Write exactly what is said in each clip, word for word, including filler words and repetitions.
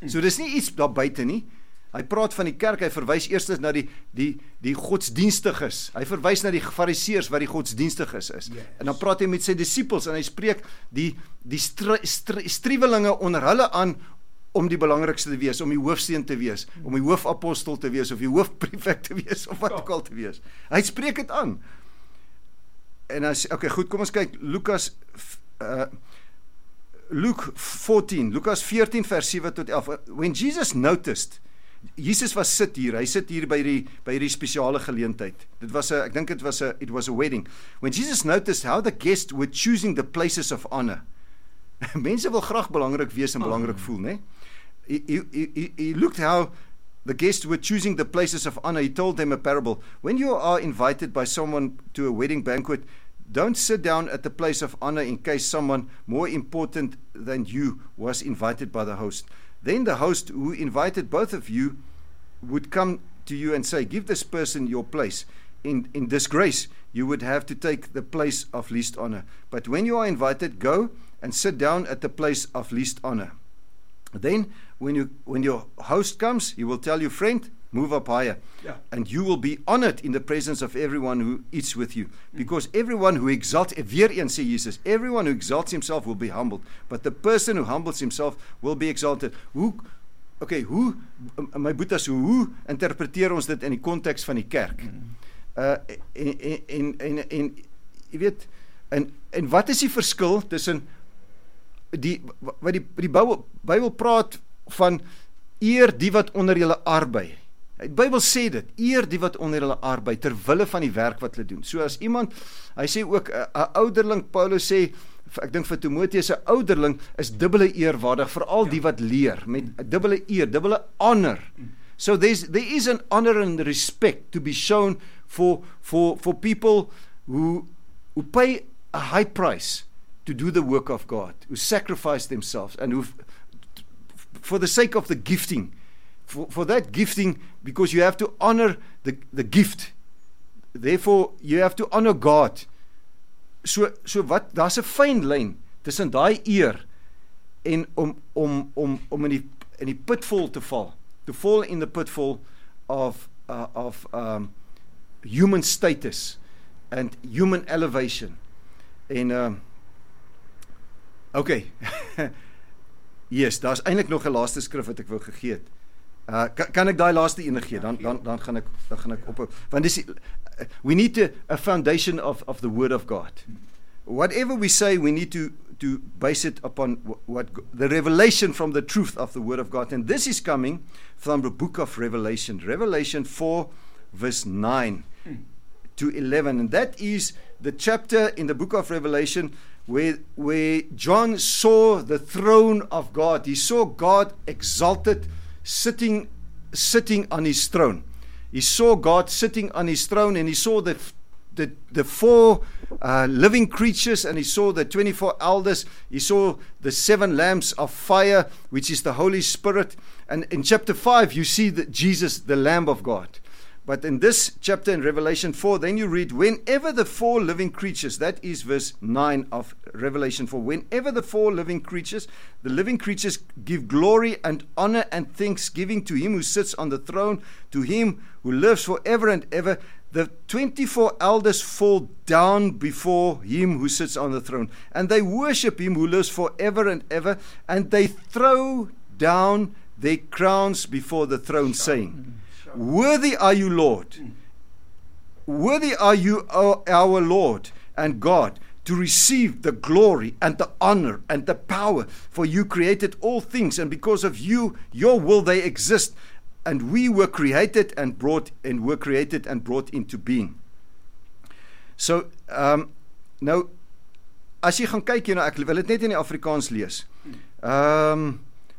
So dis nie iets daar buite nie. Hy praat van die kerk, hy verwys eers na die, die, die godsdienstiges. Hy verwys na die fariseërs wat die godsdienstiges is. Yes. En dan praat hy met sy disippels en hy spreek die, die stri, stri, striwelinge onder hulle aan om die belangrikste te wees, om die hoofseun te wees, om die hoofapostel te wees, of die hoofprefek te wees, of wat ook al te wees. Hy spreek het aan. En as, oké, okay, goed, kom ons kyk, Lukas, uh, Luke fourteen, Lukas fourteen vers seven tot elf. When Jesus noticed, Jesus was sit hier, hy sit hier by die, by die spesiale geleentheid. Dit was a, ek dink het was a, it was a wedding. When Jesus noticed how the guests were choosing the places of honor. Mense wil graag belangrik wees en belangrik voel, né? He, he, he, he looked how the guests were choosing the places of honor. He told them a parable. When you are invited by someone to a wedding banquet, don't sit down at the place of honor in case someone more important than you was invited by the host. Then the host who invited both of you would come to you and say, give this person your place. In, in disgrace, you would have to take the place of least honor. But when you are invited, go and sit down at the place of least honor. Then, when you when your host comes, he will tell you, friend, move up higher. Yeah. And you will be honored in the presence of everyone who eats with you. Because everyone who exalts, weer eens sê Jesus, everyone who exalts himself will be humbled. But the person who humbles himself will be exalted. Hoe, okay, hoe, my boetas, hoe interpreteer ons dit in die konteks van die kerk? Uh, en, en, en, en, jy weet, en, en wat is die verskil tussen die, wat die, die Bybel, Bybel praat van eer die wat onder julle arbei. Die Bybel sê dit, eer die wat onder hulle arbei, ter wille van die werk wat hulle doen. So as iemand, hy sê ook, 'n ouderling, Paulus sê, ek dink vir Timoteus, 'n ouderling is dubbele eerwaardig, veral die wat leer, met dubbele eer, dubbele honor. So there's, there is an honor and respect to be shown for, for, for people who, who pay a high price to do the work of God, who sacrifice themselves, and who, for the sake of the gifting, For, for that gifting, because you have to honor the, the gift. Therefore, you have to honor God. So, so wat, daar's 'n fyn lyn tussen daai eer en om, om, om, om in die, in die pitfall te val. To fall in the pitfall of, uh, of um, human status and human elevation. En, um, okay. Yes, daar's eintlik nog 'n laaste skrif wat ek wou gegee het. Uh, kan, kan ek daai laaste ene gee, dan, dan, dan gaan ek, dan gaan ek ophou. Want dis, we need to, a foundation of, of the word of God. Whatever we say, we need to, to base it upon what, the revelation from the truth of the word of God. And this is coming from the book of Revelation. Revelation four verse nine to eleven. And that is the chapter in the book of Revelation where, where John saw the throne of God. He saw God exalted, sitting sitting on his throne. He saw God sitting on his throne, and he saw the the, the four uh, living creatures, and he saw the twenty-four elders. He saw the seven lamps of fire, which is the Holy Spirit. And in chapter five, you see that Jesus, the Lamb of God. But in this chapter in Revelation four, then you read, whenever the four living creatures, that is verse nine of Revelation four, whenever the four living creatures, the living creatures give glory and honor and thanksgiving to him who sits on the throne, to him who lives forever and ever, the twenty-four elders fall down before him who sits on the throne, and they worship him who lives forever and ever, and they throw down their crowns before the throne, saying, worthy are you, Lord. Worthy are you, our Lord and God, to receive the glory and the honor and the power. For you created all things, and because of you, your will they exist. And we were created and brought and were created and brought into being. So, um, nou, as jy gaan kyk, nou, ek wil dit net in die Afrikaans lees. Um,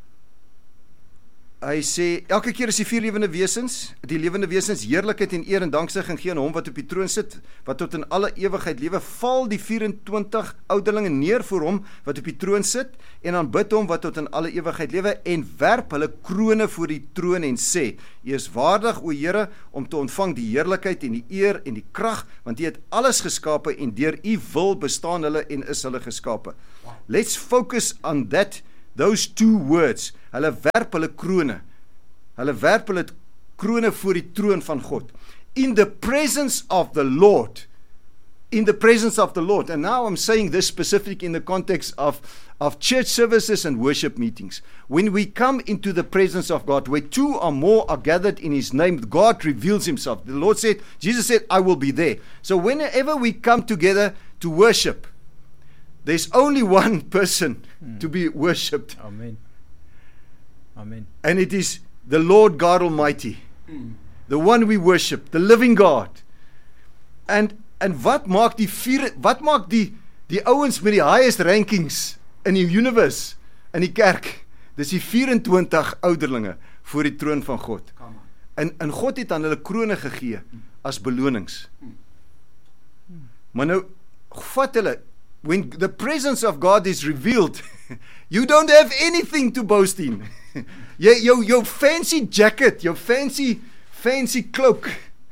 Hy sê, elke keer is die vier lewende wesens, die lewende wesens heerlikheid en eer en danksegging gee aan hom wat op die troon sit, wat tot in alle ewigheid lewe, val die vyf-en-twintig ouderlinge neer voor hom wat op die troon sit, en aanbid hom wat tot in alle ewigheid lewe, en werp hulle krone voor die troon en sê, U is waardig, o Here, om te ontvang die heerlikheid en die eer en die krag, want U het alles geskape, en deur U wil bestaan hulle en is hulle geskape. Let's focus on that those two words, hulle werp hulle krone. Hulle werp hulle krone voor die troon van God. In the presence of the Lord. In the presence of the Lord. And now I'm saying this specific in the context of, of church services and worship meetings. When we come into the presence of God, where two or more are gathered in His name, God reveals Himself. The Lord said, Jesus said, I will be there. So whenever we come together to worship, there's only one person mm. to be worshipped. Amen. Amen. And it is the Lord God Almighty. Mm. The one we worship, the living God. And En wat maak die vier, wat maak die die ouens met die highest rankings in die universe, in die kerk? Dis die vyf-en-twintig ouderlinge voor die troon van God. En, en God het aan hulle krone gegee as belonings. Maar nou, vat hulle, when the presence of God is revealed, you don't have anything to boast in. Jou, jou, jou fancy jacket, jou fancy, fancy cloak,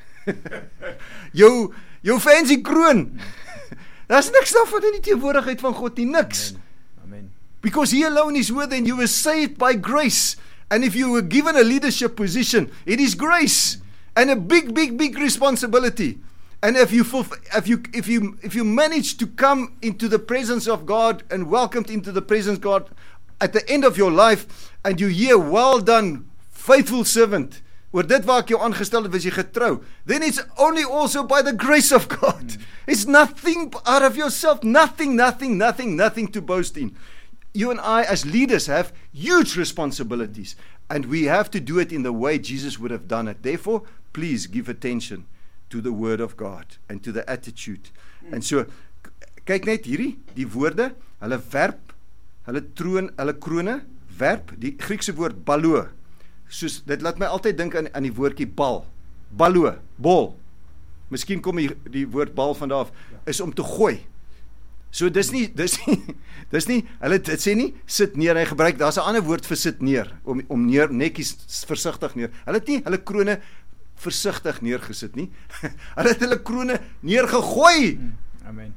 jou Jou fancy kroon. Daar's niks daarvan in die teenwoordigheid van God nie, niks. Amen. Amen. Because He alone is worthy, and you were saved by grace. And if you were given a leadership position, it is grace and a big, big, big responsibility. And if you if you if you if you manage to come into the presence of God and welcomed into the presence of God at the end of your life, and you hear, well done, faithful servant. Oor dit waar ek jou aangestel het, was jy getrou. Then it's only also by the grace of God. Mm. It's nothing out of yourself. Nothing, nothing, nothing, nothing to boast in. You and I as leaders have huge responsibilities. And we have to do it in the way Jesus would have done it. Therefore, please give attention to the word of God and to the attitude. Mm. En so, kyk net hierdie, die woorde, hulle werp, hulle troon, hulle krone, werp, die Griekse woord balo. Soos, dit laat my altyd dink aan, aan die woordjie bal, balo, bol, miskien kom die, die woord bal vandaar af, is om te gooi. So dis nie, dis nie, dis nie, hulle dit sê nie, sit neer, hy gebruik, daar is 'n ander woord vir sit neer, om, om neer, netjies, versigtig neer, hulle het nie, hulle krone versigtig neergesit nie, hulle het hulle krone neergegooi. Amen.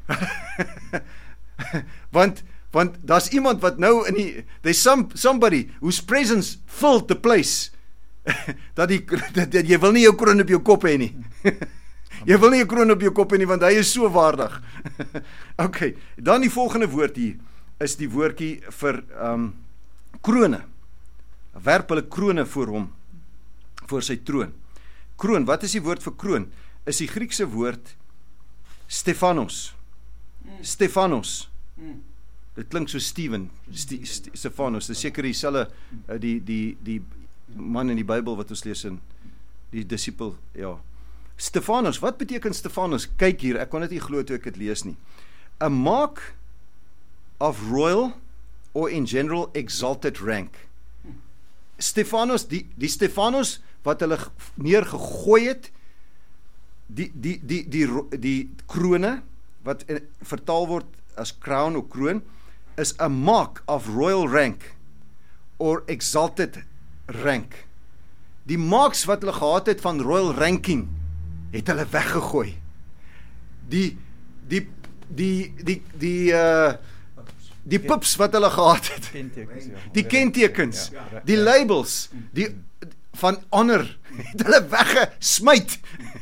Want, Want daar's iemand wat nou in die, there's some, somebody whose presence filled the place, dat, die, dat, dat jy wil nie jou kroon op jou kop hê nie. Jy wil nie jou kroon op jou kop hê nie, want hy is so waardig. Ok, dan die volgende woord hier, is die woordjie vir um, krone. Werp hulle krone voor hom, voor sy troon. Kroon, wat is die woord vir kroon? Is die Griekse woord Stephanos. Stephanos. Dit klink so Steven, St St Stephanos, dis seker dieselfde uh, die die die man in die Bybel wat ons lees in die disipel, ja. Stephanos, wat beteken Stephanos? Kyk hier, ek kon dit nie glo toe ek dit lees nie. A mark of royal or in general exalted rank. Stephanos, die die Stephanos wat hulle neergegooi het, die die die die die, die krone wat in, vertaal word as crown of kroon, is a mark of royal rank or exalted rank. Die marks wat hulle gehad het van royal ranking, het hulle weggegooi. Die die die die die uh die pups wat hulle gehad het. Die kentekens, die labels, die van honor, het hulle weggesmyt.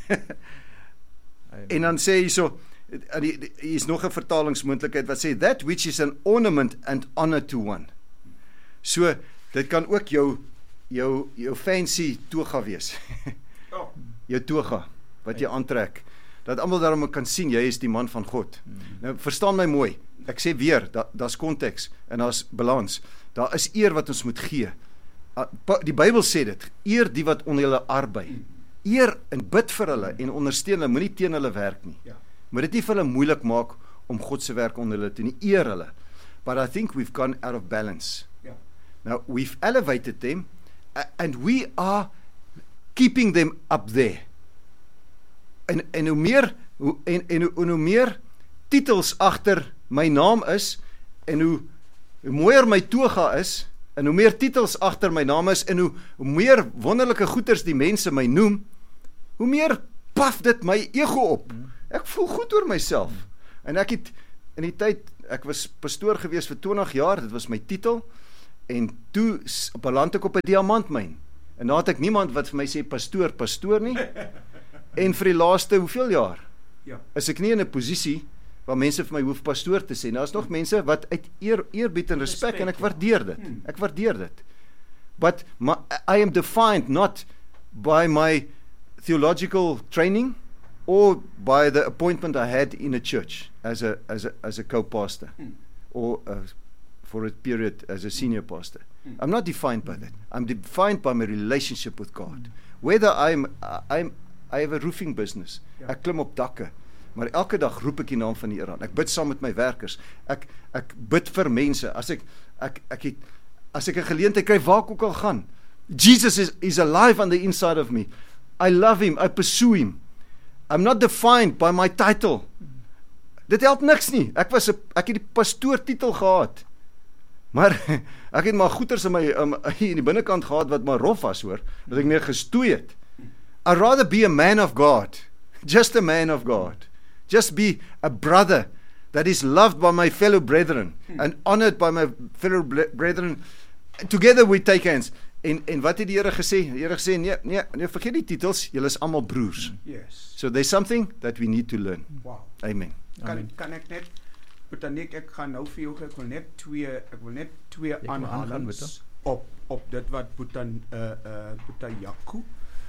En dan sê hy so, hier is nog 'n vertalingsmoontlikheid wat sê, that which is an ornament and honor to one. So, dit kan ook jou, jou, jou fancy toga wees. Jou toga, wat jy aantrek. Dat almal daarom kan sien, jy is die man van God. Nou, verstaan my mooi, ek sê weer, da, daar's konteks, en daar's balans. Daar is eer wat ons moet gee. Die Bybel sê dit, eer die wat onder hulle arbei. Eer en bid vir hulle, en ondersteun hulle, moenie teen hulle werk nie. Ja. Maar dit nie vir hulle moeilik maak om God se werk onder hulle te nie, eer hulle. But I think we've gone out of balance. Yeah. Now, we've elevated them, and we are keeping them up there. En, en hoe meer, hoe, en, en, en hoe meer titels agter my naam is, en hoe, hoe mooier my toga is, en hoe meer titels agter my naam is, en hoe, hoe meer wonderlike goeders die mense my noem, hoe meer paf dit my ego op. Ek voel goed oor myself. En ek het in die tyd, ek was pastoor gewees vir twintig jaar, dit was my titel, en toe s- beland ek op 'n diamantmyn. En nou het ek niemand wat vir my sê pastoor, pastoor nie. En vir die laaste hoeveel jaar Ja. is ek nie in 'n posisie waar mense vir my hoef pastoor te sê. Nou is nog mense wat uit eer, eerbied en respek en ek waardeer dit. Ek waardeer dit. But my, I am defined not by my theological training or by the appointment I had in a church as a as a as a co-pastor or uh, for a period as a senior pastor. I'm not defined by that. I'm defined by my relationship with God. Whether I'm I'm I have a roofing business. Ek klim op dakke. Maar elke dag roep ek die naam van die Here aan. Ek bid saam met my werkers. Ek ek bid vir mense. As ek ek ek het as ek 'n geleentheid kry waar ek ook al gaan. Jesus is is alive on the inside of me. I love him. I pursue him. I'm not defined by my title. Dit help niks nie. Ek was 'n ek het die pastoor titel gehad. Maar ek het maar goeters in my um, in die binnekant gehad wat maar rof was, hoor, dat ek mee gestoei het. I'd rather be a man of God. Just a man of God. Just be a brother that is loved by my fellow brethren and honored by my fellow brethren. Together we take hands. En en wat het die Here gesê? Die Here gesê nee, nee, nee, vergeet die titels, julle is almal broers. Yes. So there's something that we need to learn. Wow. Amen. Kan Amen. kan ek net Botanik, ek gaan nou vir jou ek wil net twee ek wil net twee Jy kan aangaan, aanhalings op op dit wat Botan uh uh Botajaku.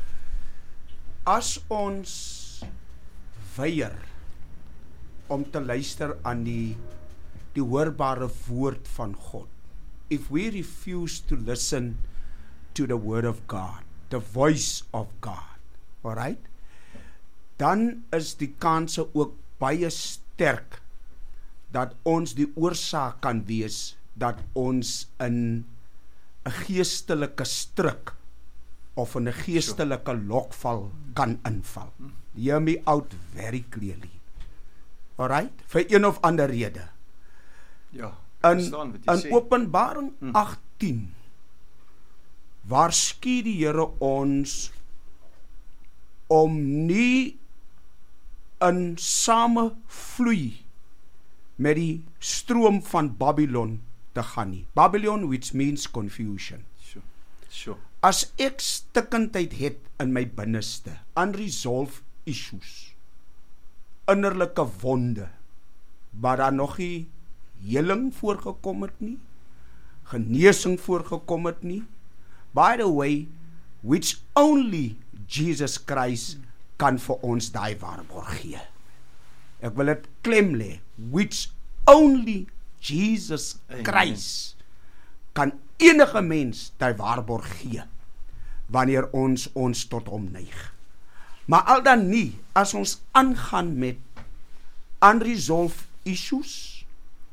As ons weier om te luister aan die die hoorbare woord van God. If we refuse to listen to the word of God, the voice of God, all right? Dan is die kanse ook baie sterk dat ons die oorsaak kan wees dat ons in 'n geestelike struik of in 'n geestelike lokval kan inval. Hear me out very clearly. All right? Vir een of ander rede. Ja. In in Openbaring hmm. agttien waarsku die Here ons om nie in samevloei met die stroom van Babylon te gaan nie. Babylon, which means confusion. Sure. Sure. As ek stikkindheid het in my binneste, unresolved issues, innerlike wonde, maar daar nog nie heling voorgekom het nie, genesing voorgekom het nie, by the way, which only Jesus Christ kan vir ons daai waarborg gee. Ek wil dit klem lê, which only Jesus Christ kan enige mens daai waarborg gee, wanneer ons ons tot hom neig. Maar al dan nie, as ons aangaan met unresolved issues,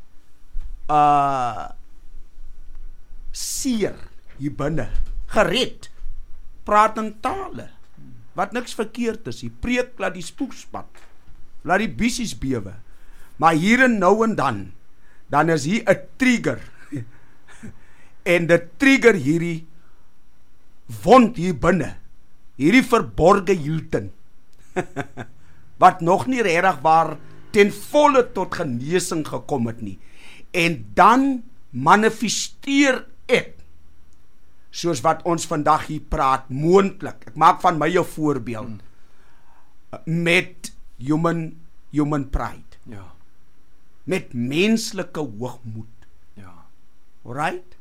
uh, seer hier binne, gered, praat in tale, wat niks verkeerd is, die preek laat die spook spat, laat die bissies bewe, maar hier en nou en dan, dan is hier 'n trigger, en dit trigger hierdie wond hier binne, hierdie verborge Hilton, wat nog nie regtig waar ten volle tot genesing gekom het nie, en dan manifesteer ek, soos wat ons vandag hier praat, moontlik, ek maak van my 'n voorbeeld, hmm. met human, human pride, Ja. met menslike hoogmoed, Ja. alright?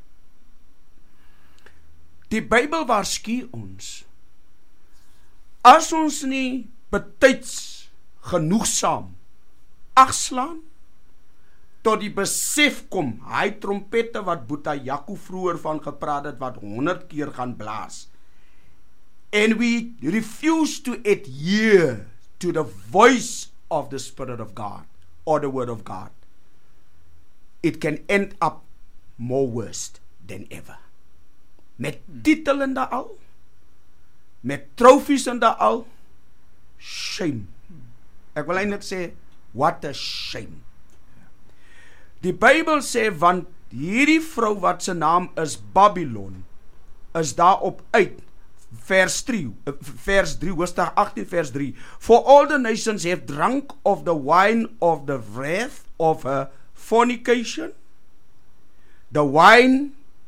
Die Bybel waarsku ons, as ons nie betyds genoegsaam agslaan, tot die besef kom, hy trompette wat Botajaku vroeër van gepraat het, wat honderd keer gaan blaas, and we refuse to adhere to the voice of the Spirit of God, or the Word of God, it can end up more worse than ever. Met titel en daar al, met trofies en daar al, shame. Ek wil eintlik sê, what a shame. Die Bybel sê, want hierdie vrou wat sy naam is Babylon, is daarop uit, vers drie, vers drie, hoofstuk agttien, vers drie, for all the nations have drunk of the wine of the wrath of her fornication, the wine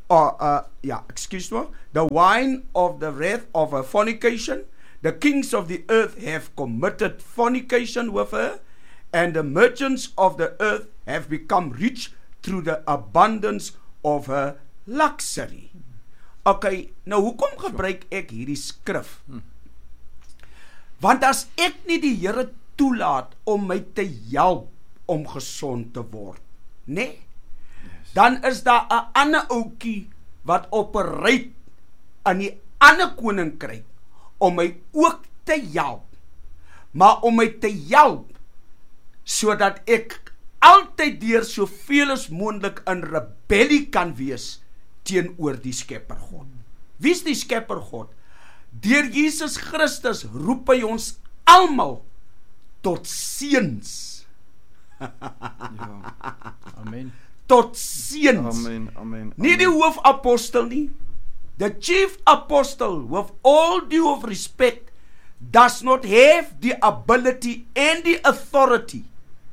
or uh, yeah, excuse me, the wine of the wrath of her fornication. The kings of the earth have committed fornication with her, and the merchants of the earth have become rich through the abundance of her luxury. Okay, nou hoekom gebruik ek hierdie skrif? Want as ek nie die Here toelaat om my te help om gesond te word, nee, yes. Dan is daar 'n ander ouetjie wat operate in die ander koninkryk om my ook te help, maar om my te help sodat ek altyd deur soveel as moontlik in rebellie kan wees teenoor die Skepper God. Wie is die Skepper God? Deur Jesus Christus roep hy ons almal tot seuns. Ja. Amen. Tot seuns. Amen, amen. Nie die hoofapostel nie. The chief apostle, with all due of respect, does not have the ability and the authority.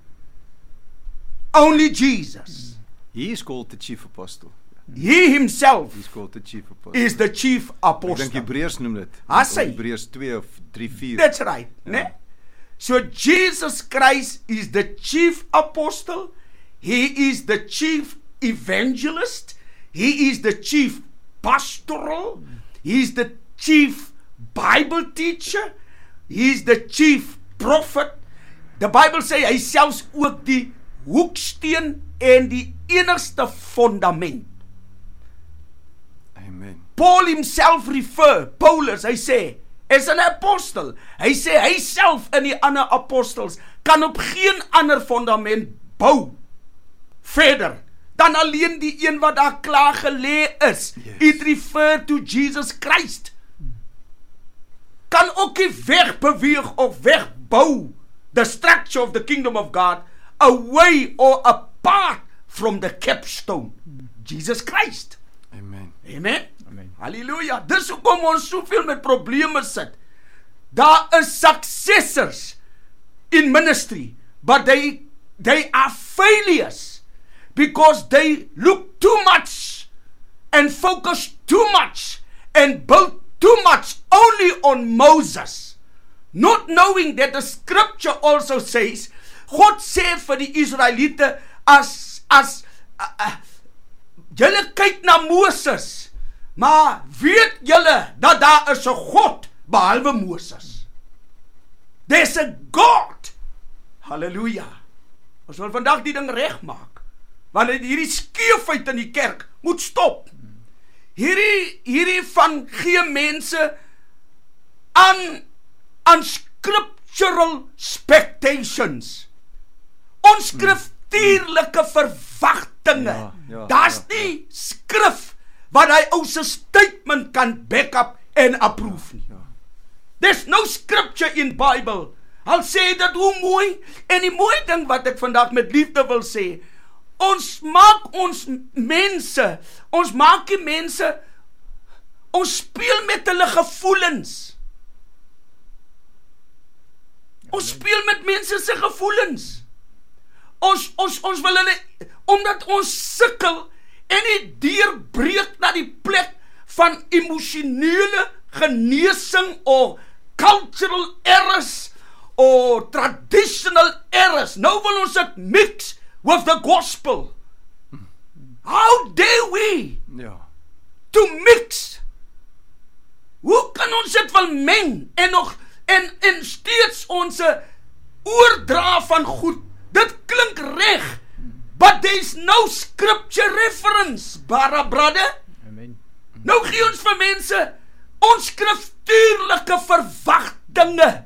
Only Jesus. He is called the chief apostle. He himself He's called the chief apostle. is the chief apostle. Ek dink Hebreërs noem dit. As hy. Hebreërs two of three vier. That's right. Ja. Ne? So Jesus Christ is the chief apostle. He is the chief evangelist. He is the chief pastoral. He is the chief Bible teacher. He is the chief prophet. The Bible sê hy selfs ook die hoeksteen en die enigste fundament. Amen. Paul himself refer, Paulus, hy sê, is an apostle. Hy sê, hy self en die ander apostels kan op geen ander fundament bou verder dan alleen die een wat daar klaar gelê is. Yes. It refer to Jesus Christ. Kan ook nie wegbeweeg of wegbou the structure of the kingdom of God away or apart from the capstone, Jesus Christ. Amen. Amen. Amen. Halleluja. Dis hoekom ons soveel met probleme sit. Daar is successors in ministry, but they they are failures because they look too much and focus too much and build too much only on Moses, not knowing that the scripture also says, God sê vir die Israeliete, as as uh, uh, julle kyk na Moses, maar weet julle dat daar is 'n God behalwe Moses. There's a God. Halleluja. Ons wil vandag die ding regmaak, want hierdie skeefheid in die kerk moet stop. Hierdie hierdie van gee mense aan aan scriptural expectations. Onskriftuurlike verwagtinge. Ja, ja, Daar's ja, nie skrif wat hy ou se statement kan back up en approve nie. Ja. There's no scripture in Bible. I'll say dat hoe mooi, en die mooi ding wat ek vandag met liefde wil sê, ons maak ons mense, ons maak die mense, ons speel met hulle gevoelens. Ons speel met mense se gevoelens. Ons, ons, ons wil hulle, omdat ons sukkel en die deurbreek na die plek van emosionele genesing of cultural errors or traditional errors. Nou wil ons dit mix with the gospel. How dare we Ja. to mix? Hoe kan ons dit wil meng en nog en en steeds ons oordra van goed? Dit klink reg, but there's no scripture reference, bara brother. Amen. Nou gee ons vir mense onskriftuurlike verwagtinge.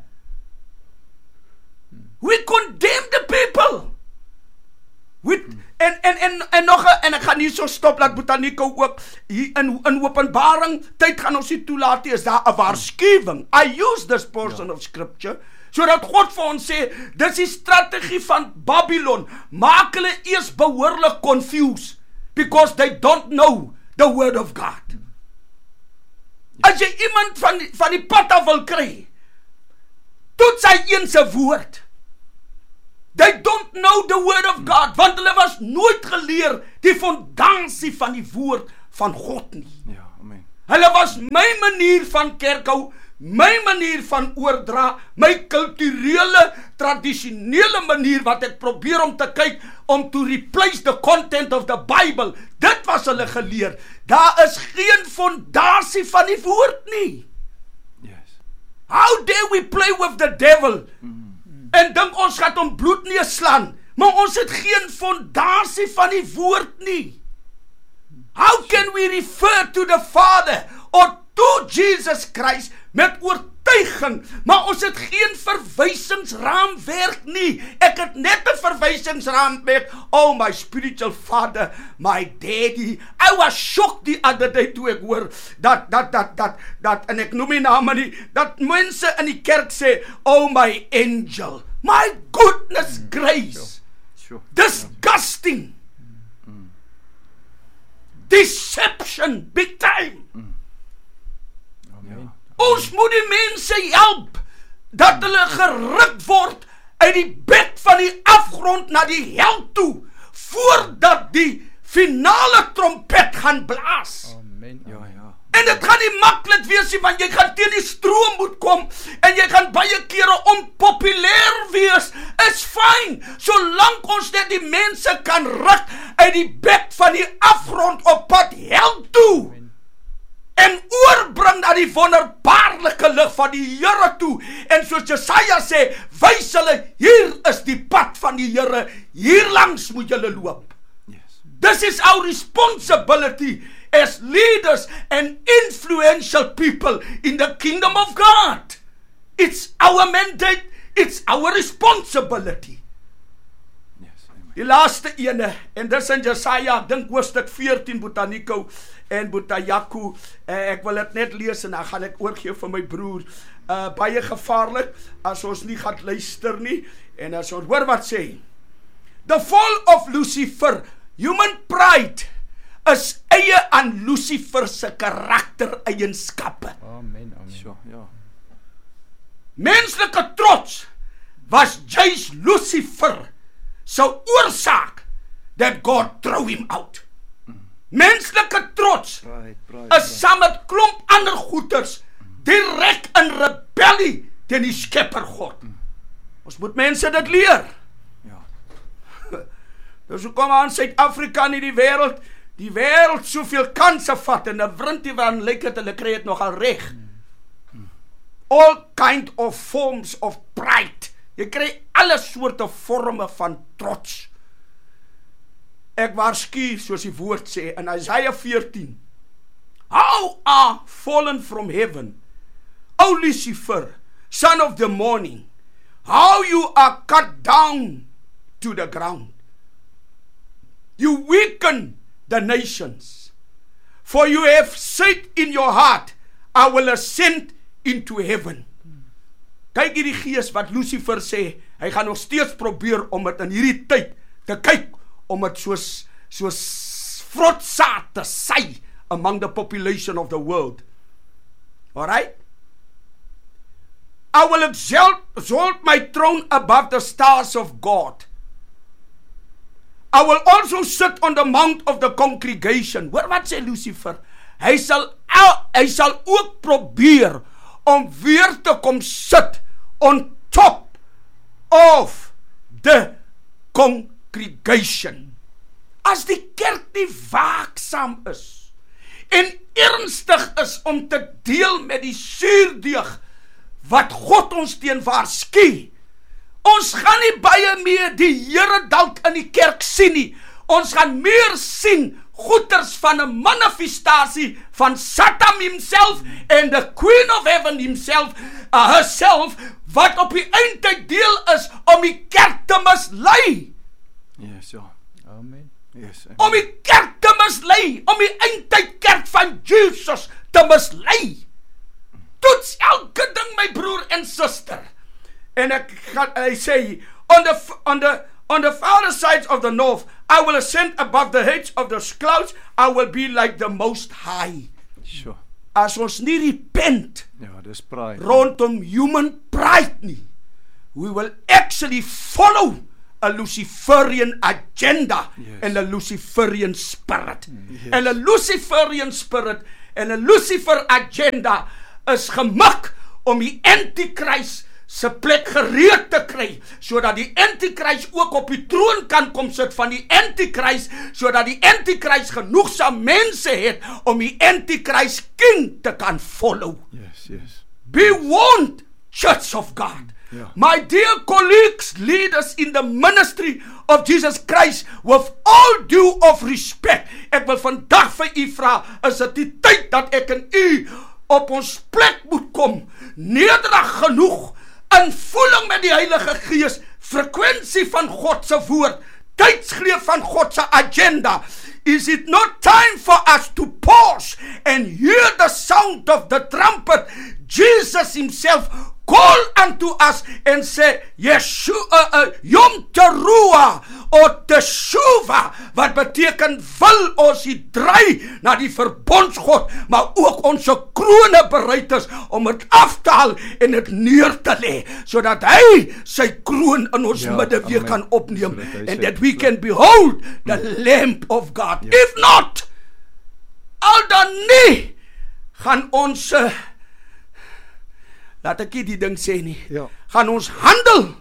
We condemn the people. We, en, en, en, en nog, en ek gaan nie so stop, laat Botaniko ook, hier in, in openbaring, tyd gaan ons nie toelaat, is daar 'n waarskuwing. I use this portion ja. of scripture, so dat God vir ons sê, dis die strategie van Babylon, maak hulle eers behoorlik confused, because they don't know the word of God. As jy iemand van, van die pad af wil kry, toets hy een se woord. They don't know the word of God, want hulle was nooit geleer die fondasie van die woord van God nie. Ja, amen. Hulle was my manier van kerkhou, my manier van oordra, my kulturele, tradisionele manier wat ek probeer om te kyk, om to replace the content of the Bible. Dit was hulle geleer. Daar is geen fondasie van die woord nie. Yes. How dare we play with the devil? Mm-hmm. En dink ons gaat om bloed nie slaan, maar ons het geen fondasie van die woord nie. How can we refer to the Father or to Jesus Christ met oortuiging, maar ons het geen verwysingsraamwerk nie. Ek het net 'n verwysingsraamwerk. Oh, my spiritual father, my daddy. I was shocked die other day toe ek hoor dat dat dat dat dat en ek noem nie name nie, dat mense in die kerk sê, oh my angel. My goodness mm. grace. Sure. Sure. Disgusting. Mm. Deception, big time. Mm. Ons moet die mense help, dat hulle geruk word uit die bed van die afgrond na die hel toe, voordat die finale trompet gaan blaas. Amen. Ja, ja. En dit gaan nie maklik wees nie, want jy gaan teen die stroom moet kom, en jy gaan baie kere onpopulêr wees. Is fyn, solank ons net die mense kan ruk uit die bed van die afgrond op pad hel toe. Amen. En oorbring na die wonderbaarlike lig van die Here toe. En soos Jesaja sê, wys hulle, hier is die pad van die Here, hier langs moet julle loop. Yes. This is our responsibility as leaders and influential people in the kingdom of God. It's our mandate, it's our responsibility. Yes, die laaste ene, en dis in Jesaja, dink hoofstuk veertien, Botaniko en Botayaku, uh, ek wil het net lees en dan gaan ek oorgeef vir my broer. Uh, baie gevaarlik as ons nie gaan luister nie, en as ons hoor wat sê. The fall of Lucifer, human pride, is eie aan Lucifer se karakter eienskappe. Amen, amen. Sure, ja. Menslike trots was juist Lucifer se oorsaak that God threw him out. Menslike trots pride, pride, is saam met klomp ander goeters direk in rebellie teen die Skepper God. Ons moet mense dit leer. Ja. Dus hoekom aan Suid-Afrika nie die wêreld, die wêreld soveel kanse vat en 'n wrintie van lyk dit hulle kry dit nogal reg. All kind of forms of pride. Jy kry alle soorte forme van trots. Ek waarsku, soos die woord sê in Isaiah fourteen. How are fallen from heaven, O Lucifer, son of the morning, how you are cut down to the ground. You weaken the nations, for you have said in your heart, I will ascend into heaven. Kyk hierdie gees wat Lucifer sê, hy gaan nog steeds probeer om dit in hierdie tyd te kyk, om het soos, soos vrotsaad te sy among the population of the world. Alright? I will exalt, exalt my throne above the stars of God. I will also sit on the mount of the congregation. Hoor wat sê Lucifer? Hy sal, hy sal ook probeer om weer te kom sit on top of the congregation. As die kerk nie waaksaam is en ernstig is om te deel met die suurdeeg wat God ons teen waarsku, ons gaan nie baie meer die Here dalk in die kerk sien nie. Ons gaan meer sien goeters van 'n manifestasie van Satan himself en the Queen of Heaven himself, uh, herself, wat op die eindtyd deel is om die kerk te mislei. Yes, ja. Amen. Yes, amen. Om die kerk te mislei, om die eindtyd kerk van Jesus te mislei. Toets elke ding, my broer en suster. En ek gaan, hy sê, on the, on the, on the farther sides of the north, I will ascend above the heads of the clouds, I will be like the most high. Sure. As ons nie repent, ja, dis pride, rondom human pride nie, we will actually follow a Luciferian agenda Yes. en 'n Luciferian spirit. Yes. En 'n Luciferian spirit en 'n Lucifer agenda is gemik om die antichrist se plek gereed te kry, sodat die antichrist ook op die troon kan kom sit van die antichrist, sodat die antichrist genoegsaam mense het om die antichrist king te kan follow. Yes, yes. Be warned, Church of God. Yeah. My dear colleagues, leaders in the ministry of Jesus Christ, with all due of respect, ek wil vandag vir u vra, is dit die tyd dat ek en u op ons plek moet kom, nederig genoeg, in voeling met die Heilige Gees, frekwensie van God se woord, tydsgreep van God se agenda. Is it not time for us to pause and hear the sound of the trumpet? Jesus himself call unto us and say, Yeshua, uh, uh, Yom Teruah, or Teshuva, wat beteken, wil ons die draai na die verbondsgod, maar ook onze krone bereid is, om het af te haal en het neer te lê, sodat hy sy kroon in ons Ja, midde weer amen. kan opneem, Sodat hy and sy- that we can behold the Lamb of God. If not, al dan nie, gaan ons, uh, laat ek nie die ding sê nie, Ja. gaan ons handel,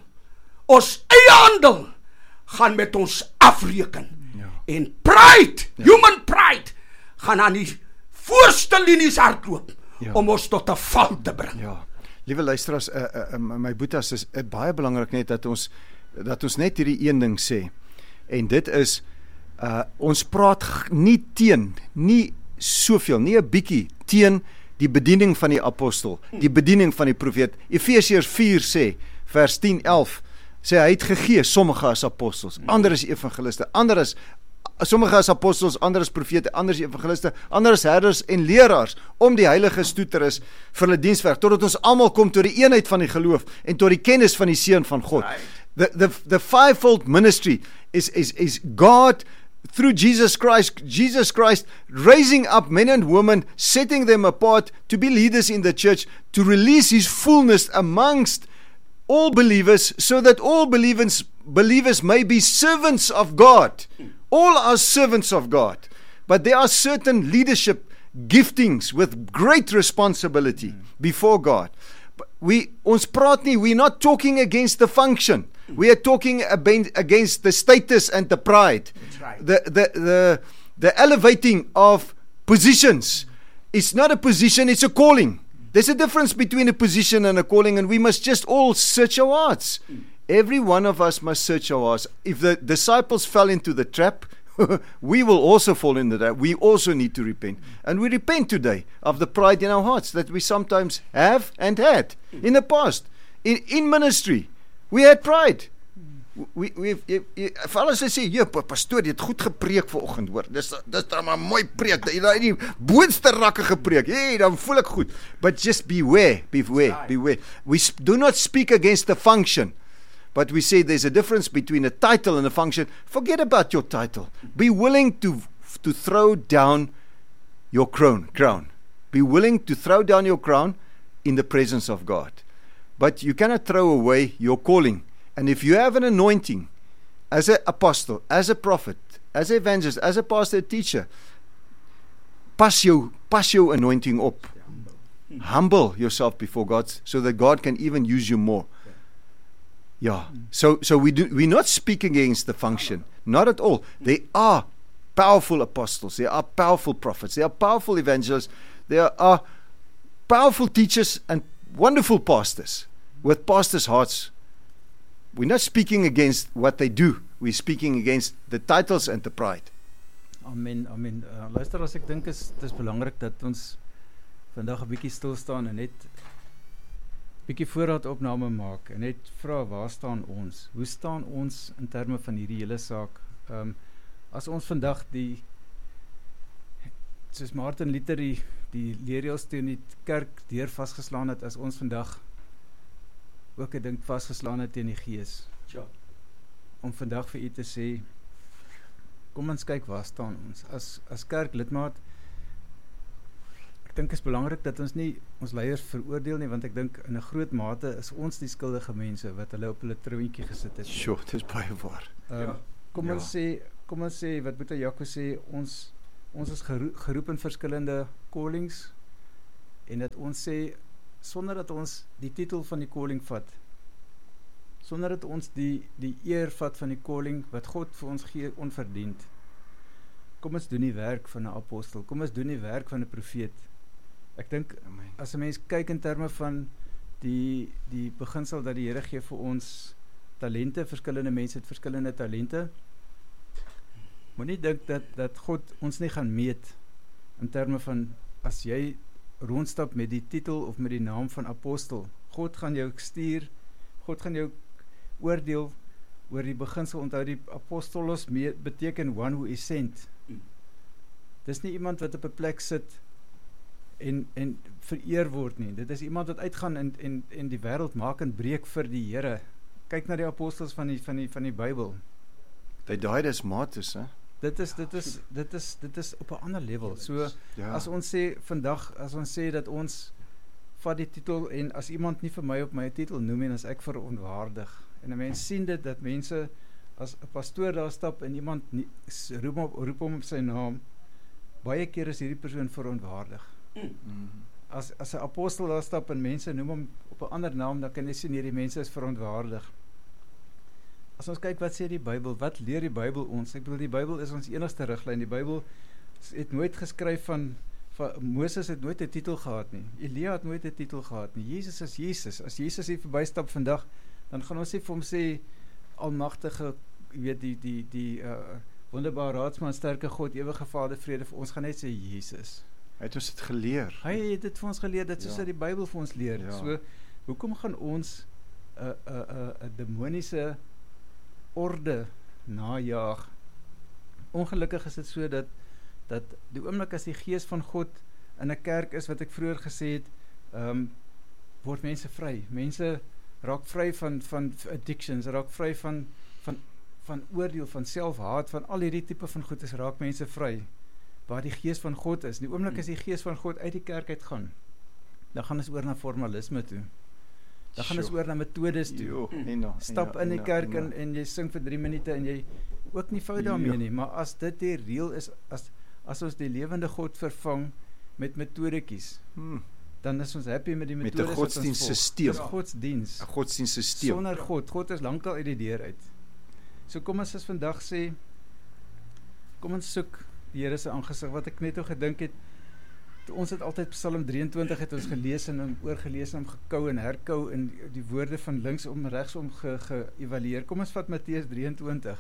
ons eie handel, gaan met ons afreken. Ja. En pride, human pride, gaan aan die voorste linies hardloop, Ja. om ons tot 'n val te bring. Ja, liewe luisteraars, uh, uh, uh, my boetas, is uh, baie belangrik net dat ons dat ons net hierdie een ding sê. En dit is uh, ons praat g- nie teen, nie soveel, nie 'n bietjie teen die bediening van die apostel, die bediening van die profeet. Efesiërs vier sê, vers tien, elf, sê hy het gegee sommige as apostels, ander is evangeliste, ander is sommige as apostels, ander is profete, ander is evangeliste, ander is herders en leraars, om die heiliges toe te rus vir hulle dienswerk, totdat ons almal kom tot die eenheid van die geloof en tot die kennis van die Seun van God. Right. The the the fivefold ministry is is is God through Jesus Christ, Jesus Christ raising up men and women, setting them apart to be leaders in the church, to release his fullness amongst all believers, so that all believers believers may be servants of God. All are servants of God. But there are certain leadership giftings with great responsibility before God. But we ons praat nie, we're not talking against the function. We are talking aben- against the status and the pride. That's right. The the the the elevating of positions. It's not a position, it's a calling. There's a difference between a position and a calling, and we must just all search our hearts. Every one of us must search our hearts. If the disciples fell into the trap, we will also fall into that. We also need to repent. And we repent today of the pride in our hearts that we sometimes have and had in the past. In, in ministry, we had pride. We we vir alles sê, "Ja, pastoor, jy het goed gepreek vanoggend, hoor. Dis dis dan maar mooi preek. Jy het die boonste rakke gepreek. Hey, dan voel ek goed. But just beware, beware, Right. beware. We sp- do not speak against the function. But we say there's a difference between a title and a function. Forget about your title. Be willing to to throw down your crown, crown. Be willing to throw down your crown in the presence of God. But you cannot throw away your calling. And if you have an anointing as an apostle, as a prophet, as an evangelist, as a pastor, a teacher, pas jou, pas jou anointing op. Humble yourself before God so that God can even use you more. Yeah. So so we do we not speak against the function. Not at all. There are powerful apostles, there are powerful prophets, there are powerful evangelists, there are powerful teachers and wonderful pastors with pastors' hearts. We're not speaking against what they do. We're speaking against the titles and the pride. Amen, amen. Uh, luister, as ek dink is dis belangrik dat ons vandag 'n bietjie stil staan en net bietjie voorraadopname maak en net vra, waar staan ons? Hoe staan ons in terme van hierdie hele saak? Ehm um, as ons vandag die soos Martin Luther die die leerreëls teen die kerk deur vasgeslaan het, as ons vandag ook 'n ding vasgeslaan het teen die gees. Ja. Om vandag vir u te sê, kom ons kyk waar staan ons. As as kerklidmaat ek dink is belangrik dat ons nie ons leiers veroordeel nie, want ek dink in 'n groot mate is ons die skuldige mense wat hulle op hulle trouentjie gesit het. Sjoe, dit is baie waar. Um, Ja. Kom Ja. ons sê, kom ons sê wat Boeta Jaco sê, ons ons is geroep, geroep in verskillende callings en dat ons sê sonder dat ons die titel van die calling vat, sonder dat ons die die eer vat van die calling wat God vir ons gee onverdiend. Kom ons doen die werk van 'n apostel, kom ons doen die werk van 'n profeet. Ek dink Amen. as 'n mens kyk in terme van die die beginsel dat die Here gee vir ons talente, verskillende mense het verskillende talente. Moenie dink dat dat God ons nie gaan meet in terme van as jy rondstap met die titel of met die naam van apostel. God gaan jou stuur, God gaan jou oordeel oor die beginsel. Onthou die apostolos beteken one who is sent. Dis nie iemand wat op 'n plek sit en en vereer word nie. Dit is iemand wat uitgaan en en en die wêreld maak en breek vir die Here. Kyk na die apostels van die van die van die Bybel. They died as martyrs, hè? Dit is dit is dit is dit is op 'n ander level. So Ja. as ons sê vandag, as ons sê dat ons vat die titel en as iemand nie vir my op my titel noem en as ek verontwaardig. En 'n mens sien dit dat mense as 'n pastoor daar stap en iemand nie, roep hom roep hom op sy naam, baie keer is hierdie persoon verontwaardig. Mm. As as 'n apostel daar stap en mense noem hom op 'n ander naam, dan kan jy sien hierdie mense is verontwaardig. As ons kyk wat sê die Bybel, wat leer die Bybel ons? Ek bedoel die Bybel is ons enigste riglyn. Die Bybel het nooit geskryf van, van Moses het nooit 'n titel gehad nie. Elia het nooit 'n titel gehad nie. Jesus is Jesus. As Jesus hier verbystap vandag, dan gaan ons nie vir hom sê almagtige, jy weet die die die uh, wonderbare raadsman, sterke God, ewige Vader, vrede vir ons, gaan net sê Jesus. Hy het ons dit geleer. Hy het dit vir ons geleer, dit soos Ja. dat die Bybel vir ons leer. Ja. So, hoekom gaan ons 'n 'n 'n 'n demoniese orde najaag? Ongelukkig is dit so dat dat die oomblik as die gees van God in 'n kerk is, wat ek vroeër gesê het, ehm um, word mense vry. Mense raak vry van van addictions, raak vry van van van oordeel, van selfhaat, van al hierdie tipe van goedes, raak mense vry. Waar die gees van God is. Die oomblik as die gees van God uit die kerk uitgaan, dan gaan ons oor na formalisme toe. Dan gaan ons Sjoe. oor na metodes toe. Jo, Ina, Stap Ina, in die Ina, kerk Ina. en, en jy sing vir drie minute en jy ook nie fout daarmee Ja. nie, maar as dit die reël is, as as ons die lewende God vervang met metodetjies, Hmm. dan is ons happy met die Met 'n metodes wat ons volg. godsdienstsysteem. Dis godsdiens. 'n Godsdienstsysteem. Sonder God. God is lankal uit die deur uit. So kom ons as vandag sê, kom ons soek die Here se aangesig. Wat ek net al gedink het, ons het altyd Psalm drieëntwintig het ons gelees en hom oorgelees en hom gekou en herkou en die woorde van links om regs om ge, geëvalueer. Kom ons vat Matteus drieëntwintig.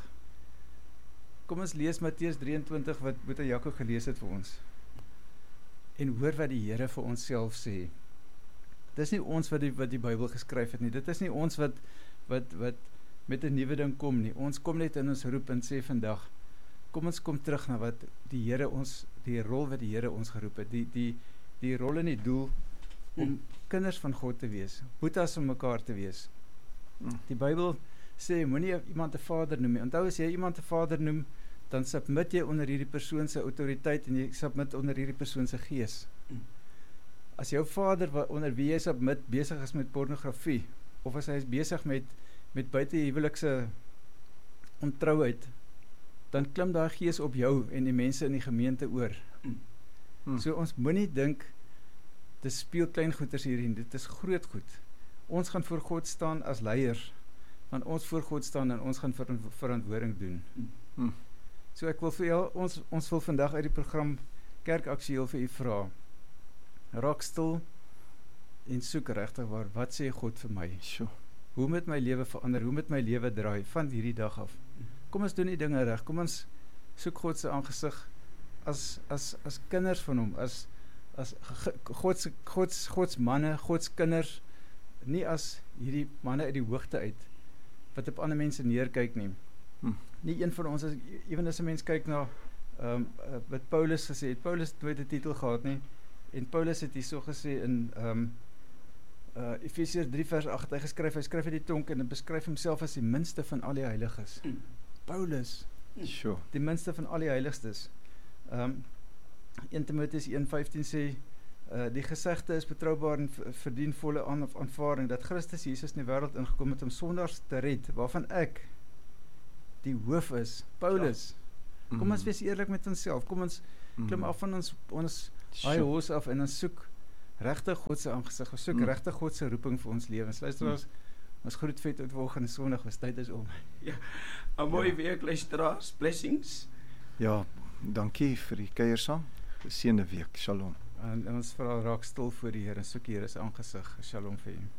Kom ons lees Matteus drieëntwintig wat Boeta Jaco gelees het vir ons. En hoor wat die Here vir ons self sê. Dit is nie ons wat die wat die Bybel geskryf het nie. Dit is nie ons wat wat wat met 'n nuwe ding kom nie. Ons kom net in ons roep en sê vandag, kom ons kom terug na wat die Here ons, die rol wat die Here ons geroep het, die die die rol en die doel om hmm. kinders van God te wees, boetas van mekaar te wees. Hmm. Die Bybel sê moenie iemand 'n vader noem nie. Onthou as jy iemand 'n vader noem, dan submit jy onder hierdie persoon se autoriteit en jy submit onder hierdie persoon se gees. Hmm. As jou vader onder wie jy submit besig is met pornografie, of as hy is besig met met buitehuwelikse ontrouheid, dan klim daai gees op jou en die mense in die gemeente oor. Hmm. So ons moenie dink dis speel klein goeters hierin, dit is groot goed. Ons gaan voor God staan as leiers, want ons voor God staan en ons gaan ver verantwoording doen. Hmm. So ek wil vir jou, ons ons wil vandag uit die program Kerkaktueel vir u vra. Raak stil en soek regtig waar, wat sê God vir my? Sjoe. Hoe moet my lewe verander? Hoe moet my lewe draai van hierdie dag af? Kom ons doen die dinge reg. Kom ons soek God se aangesig as as as kinders van hom, as as God se God God se manne, God se kinders, nie as hierdie manne uit die hoogte uit wat op ander mense neerkyk nie. Hmm. Nie een van ons as ewen as 'n mens kyk na ehm um, uh, wat Paulus gesê het. Paulus het nooit 'n titel gehad nie. En Paulus het hierso gesê in ehm um, uh, Efesiërs drie vers agt, hy geskryf, hy skryf uit die tonk en hy beskryf homself as die minste van al die heiliges. Hmm. Paulus, sure. die minste van al die heiligstes. Ehm um, Eerste Timoteus een vyftien sê, Uh, die gesegde is betroubaar en verdien volle aan, aanvaarding, dat Christus Jesus in die wêreld ingekom het om sondaars te red, waarvan ek die hoof is, Paulus. Ja. Kom ons wees eerlik met onsself, kom ons klim af van ons, ons high horse af en ons soek regtig God se aangesig, ons soek mm. regtig God se roeping vir ons lewens. Luisteraars, mm. ons groet vet uit volgende Sondag, ons tyd is om. Ja, 'n mooi ja. week, luisteraars, blessings. Ja, dankie vir die kuier saam. Geseënde week, shalom. En, en ons vra raak stil voor die Here en soek die Here se aangesig. Shalom vir u.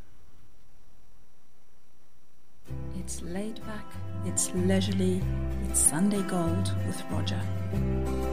It's laid back, it's leisurely, it's Sunday gold with Roger.